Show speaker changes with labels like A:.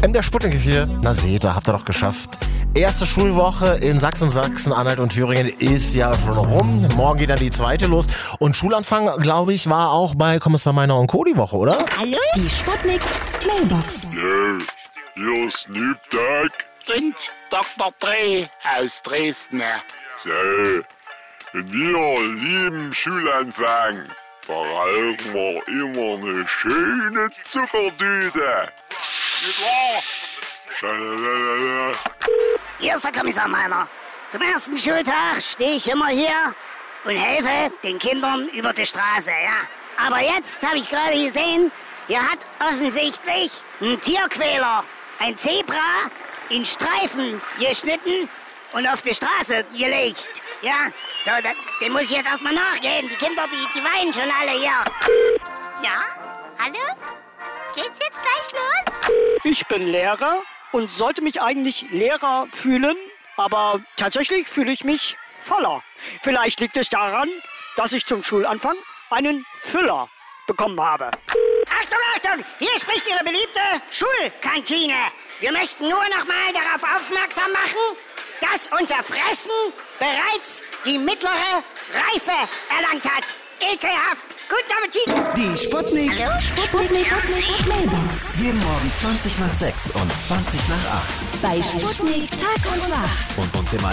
A: Der Sputnik ist hier. Na seht ihr, habt ihr doch geschafft. Erste Schulwoche in Sachsen, Sachsen-Anhalt und Thüringen ist ja schon rum. Morgen geht dann die zweite los. Und Schulanfang, glaube ich, war auch bei Kommissar Meiner und Co. die Woche, oder?
B: Hallo? Die Sputnik Mailbox.
C: Hier ist Snoop Dogg
D: Und Dr. Dre aus Dresden.
C: So, in wir lieben Schulanfang, da rauchen wir immer eine schöne Zuckerdüte. Nicht wahr? Schalalala.
E: Hier ist der Kommissar Meiner. Zum ersten Schultag stehe ich immer hier und helfe den Kindern über die Straße, ja. Aber jetzt habe ich gerade gesehen, hier hat offensichtlich ein Tierquäler ein Zebra in Streifen geschnitten und auf die Straße gelegt. Ja, so, dem muss ich jetzt erstmal nachgehen. Die Kinder, die weinen schon alle hier.
B: Ja? Hallo? Geht's jetzt gleich los?
F: Ich bin Lehrer und sollte mich eigentlich Lehrer fühlen, aber tatsächlich fühle ich mich voller. Vielleicht liegt es daran, dass ich zum Schulanfang einen Füller bekommen habe.
E: Achtung, Achtung! Hier spricht Ihre beliebte Schulkantine. Wir möchten nur noch mal darauf aufmerksam machen, dass unser Fressen bereits die mittlere Reife erlangt hat. Ekelhaft. Guten Appetit.
G: Die Sputnik.
B: Hallo? Sputnik Mailbox.
G: Jeden Morgen 20 nach 6 und 20 nach 8.
B: Bei Sputnik Tag und Nacht.
G: Und immer